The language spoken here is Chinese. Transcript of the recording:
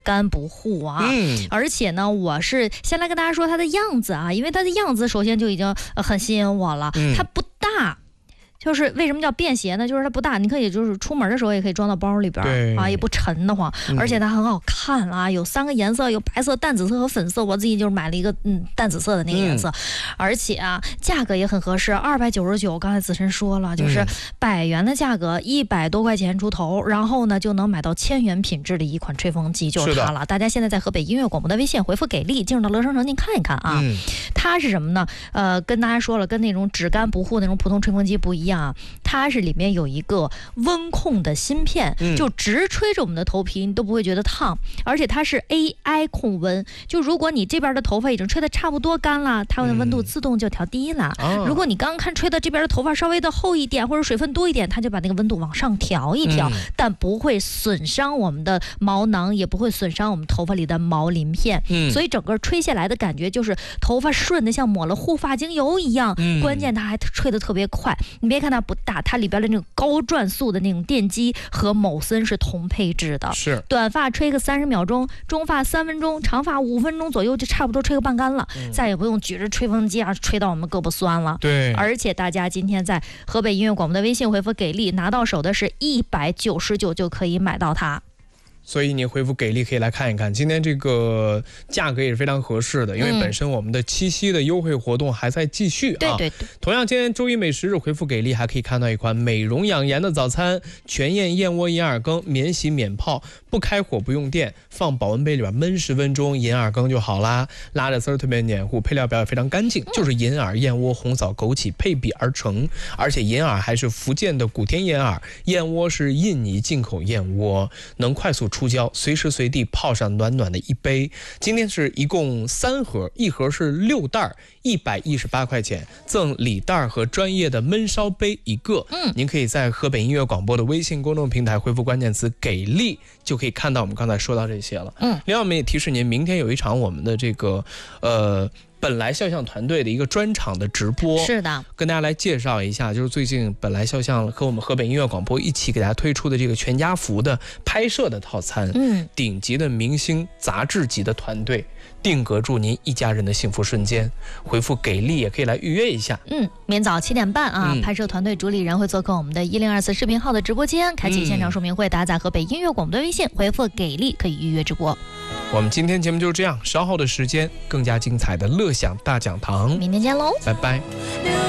干不护啊，而且呢，我是先来跟大家说它的样子啊，因为它的样子首先就已经很吸引我了，它不大。就是为什么叫便携呢？就是它不大，你可以就是出门的时候也可以装到包里边啊，也不沉得慌，而且它很好看啊，有3个颜色，有白色、淡紫色和粉色。我自己就是买了一个淡紫色的那个颜色，而且啊价格也很合适，299。刚才子晨说了，就是100元的价格，100多块钱出头，然后呢就能买到1000元品质的一款吹风机，就是它了。大家现在在河北音乐广播的微信回复给力，进入到乐商城您看一看啊，它是什么呢？跟大家说了，跟那种只干不护那种普通吹风机不一样。它是里面有一个温控的芯片，就直吹着我们的头皮，你都不会觉得烫，而且它是 AI 控温，就如果你这边的头发已经吹得差不多干了，它的温度自动就调低了。如果你刚看吹的这边的头发稍微的厚一点或者水分多一点，它就把那个温度往上调一调，但不会损伤我们的毛囊，也不会损伤我们头发里的毛鳞片，所以整个吹下来的感觉就是头发顺的像抹了护发精油一样，关键它还吹得特别快。你别看它不大，它里边的那种高转速的那种电机和某森是同配置的，是短发吹个30秒钟，中发3分钟，长发5分钟左右就差不多吹个半干了，再也不用举着吹风机啊吹到我们胳膊酸了。对，而且大家今天在河北音乐广播的微信回复给力，拿到手的是199就可以买到它。 所以你回复给力可以来看一看，今天这个价格也是非常合适的，因为本身我们的7夕的优惠活动还在继续啊。对。同样，今天周一美食日回复给力还可以看到一款美容养颜的早餐，全燕燕窝银耳羹，免洗免泡，不开火不用电，放保温杯里边焖10分钟，银耳羹就好啦，拉着丝儿特别黏糊，配料表也非常干净，就是银耳、燕窝、红枣、枸杞配比而成，而且银耳还是福建的古田银耳，燕窝是印尼进口燕窝，能快速出胶，随时随地泡上暖暖的一杯。今天是一共3盒，一盒是6袋，118块钱，赠礼袋和专业的焖烧杯一个。您可以在河北音乐广播的微信公众平台回复关键词给力，就可以看到我们刚才说到这些了。另外我们也提示您，明天有一场我们的这个本来肖像团队的一个专场的直播，是的，跟大家来介绍一下，就是最近本来肖像和我们河北音乐广播一起给大家推出的这个全家福的拍摄的套餐，顶级的明星杂志级的团队，定格住您一家人的幸福瞬间。回复给力也可以来预约一下。 明早7点半啊，拍摄团队主理人会做客我们的1024视频号的直播间，开启现场说明会，大家在河北音乐广播的微信回复给力可以预约直播。 我们今天节目就是这样，稍后的时间更加精彩的乐享大讲堂， 明天见喽， 拜拜。